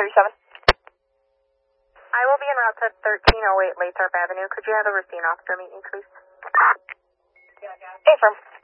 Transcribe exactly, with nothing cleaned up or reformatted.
thirty-seven. I will be en route to thirteen oh eight Lathrop Avenue. Could you have the Racine officer meet me, please? Affirm.